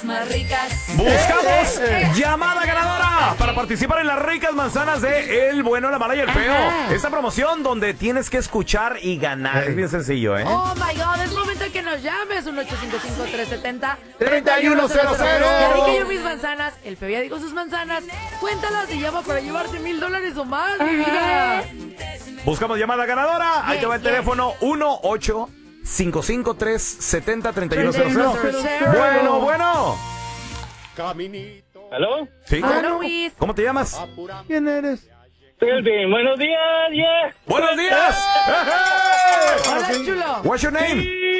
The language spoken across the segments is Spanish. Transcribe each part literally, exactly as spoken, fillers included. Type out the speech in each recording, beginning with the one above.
más ricas. Buscamos llamada ganadora para participar en las ricas manzanas de El Bueno, la Mala y el Feo. Ajá. Esta promoción donde tienes que escuchar y ganar. Es bien sencillo, ¿eh? Oh my God, es momento de que nos llames. Un ocho cinco cinco, tres siete cero, tres uno cero cero. Ya dije yo mis manzanas. El Feo ya dijo sus manzanas. Cuéntalas y llama para llevarte mil dólares o más, mi vida. Buscamos llamada ganadora. Ahí Yes, te va el yes. teléfono uno ocho cinco cinco tres siete cero, tres uno cero cero. tres uno cero cero. Bueno, bueno. Caminito. ¿Aló? ¿Sí? Hola, Luis. ¿Cómo te llamas? ¿Quién eres? Selvin, buenos días, yeah. ¡Buenos días! Hola, chulo. What's your name?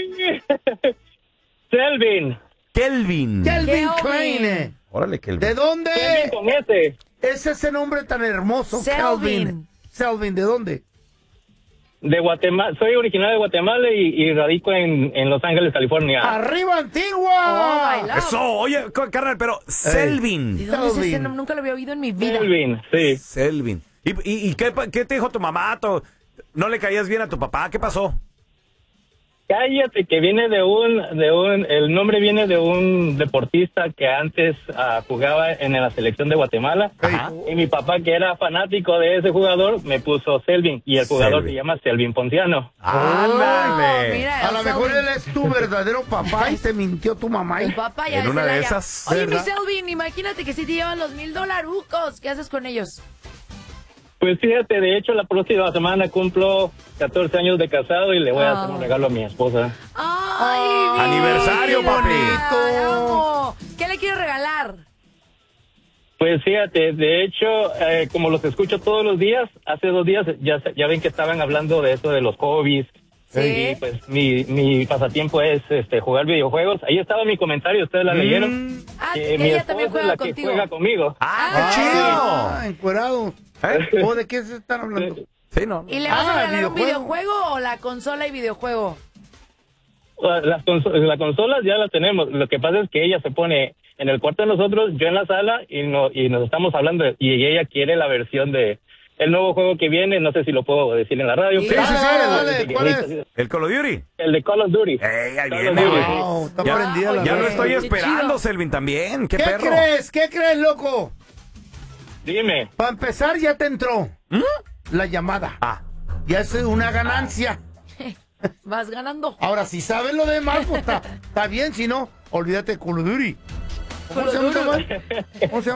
Selvin. Kelvin. Kelvin Kelvin. Klein. Órale, Kelvin. ¿De dónde? Selvin con ese. Es ese nombre tan hermoso, Selvin. Kelvin. Selvin, ¿de dónde? De Guatemala. Soy originario de Guatemala y, y radico en, en Los Ángeles, California. ¡Arriba, Antigua! Oh, my love. Eso, oye, co- carnal, pero Selvin. ¿De dónde es ese Selvin. nombre? Nunca lo había oído en mi vida. Selvin, sí. Selvin. ¿Y, y, y qué, pa- qué te dijo tu mamá? Tu- ¿No le caías bien a tu papá? ¿Qué pasó? Cállate, que viene de un, de un, el nombre viene de un deportista que antes uh, jugaba en la selección de Guatemala. Ajá. Y mi papá, que era fanático de ese jugador, me puso Selvin. Y el jugador Selvin. se llama Selvin Ponciano. ¡Ándale! Oh, mira, A lo el mejor Selvin. él es tu verdadero papá y te mintió tu mamá. El Y... papá ya En es una el de allá. esas, Oye, mi ¿verdad? Selvin, imagínate que si te llevan los mil dolarucos. ¿Qué haces con ellos? Pues fíjate, de hecho, la próxima semana cumplo catorce años de casado y le voy a Ah. hacer un regalo a mi esposa. ¡Ay, mi ¡Aniversario, vida! papi! Ay, amo. ¿Qué le quiero regalar? Pues fíjate, de hecho, eh, como los escucho todos los días, hace dos días ya, ya ven que estaban hablando de eso de los hobbies. Sí. Y pues mi, mi pasatiempo es este jugar videojuegos. Ahí estaba mi comentario, ustedes la leyeron. Ah, Que que mi ella esposa también es juega la contigo. que juega conmigo. ¡Ah, Ah, qué chido! encuerado. ¿Eh? ¿O de qué se están hablando? Sí, no. ¿Y le vas Ah, a regalar un videojuego. videojuego o la consola y videojuego? Las conso- las consolas ya las tenemos. Lo que pasa es que ella se pone en el cuarto de nosotros, yo en la sala, y, no, y nos estamos hablando. Y ella quiere la versión de el nuevo juego que viene. No sé si lo puedo decir en la radio. Sí, pero- sí, sí, dale, ¿cuál es? ¿El Call of Duty? El de Call of Duty. ¡Ey, ahí Call viene, of Duty. güey! Wow, está Ya, prendida la ya lo red. estoy Qué esperando, chido. Selvin, también. ¡Qué, ¿Qué perro! crees? ¿Qué crees, loco? Dime. Para empezar, ya te entró la llamada. Ah, Ya es una ganancia. Vas ganando. Ahora, si sabes lo demás, pues está, está bien. Si no, olvídate de Call of Duty. ¿Cómo se llama? ¿Cómo se llama?